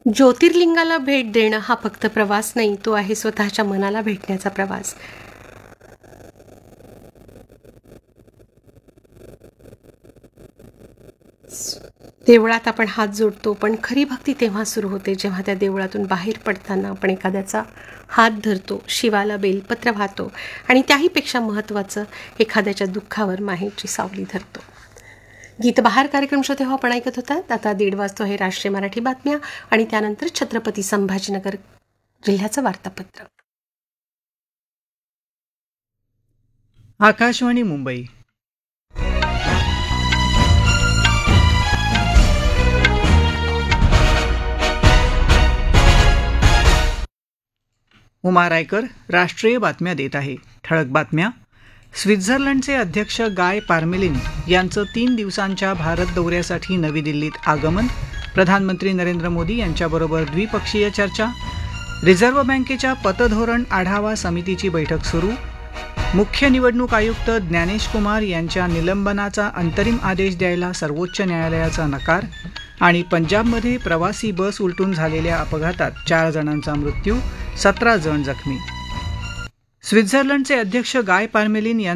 ज्योतिर्लिंगाला भेट देणं हा फक्त प्रवास नाही, तो आहे स्वतःच्या मनाला भेटण्याचा प्रवास. देवळात आपण हात जोडतो, पण खरी भक्ती तेव्हा सुरू होते जेव्हा त्या देवळातून बाहेर पडताना आपण एखाद्याचा हात धरतो, शिवाला बेलपत्र वाहतो आणि त्याहीपेक्षा महत्त्वाचं, एखाद्याच्या दुःखावर माहेरची सावली धरतो. गीत बहार कार्यक्रम श्रोते हो आपण ऐकत होतात. आता 1:30 वाजता हे राष्ट्रीय मराठी बातम्या आणि त्यानंतर छत्रपती संभाजीनगर जिल्ह्याचं वार्तापत्र. आकाशवाणी मुंबई. उमा रायकर राष्ट्रीय बातम्या देत आहे. ठळक बातम्या. स्वित्झर्लंडचे अध्यक्ष गाय पार्मेलिन यांचं 3 दिवसांच्या भारत दौऱ्यासाठी नवी दिल्लीत आगमन. प्रधानमंत्री नरेंद्र मोदी यांच्याबरोबर द्विपक्षीय चर्चा. रिझर्व्ह बँकेच्या पतधोरण आढावा समितीची बैठक सुरू. मुख्य निवडणूक आयुक्त ज्ञानेश कुमार यांच्या निलंबनाचा अंतरिम आदेश द्यायला सर्वोच्च न्यायालयाचा नकार. आणि पंजाबमध्ये प्रवासी बस उलटून झालेल्या अपघातात 4 जणांचा मृत्यू, 17 जण जखमी. स्वित्झर्लंडचे अध्यक्ष गाय पार्मेलिन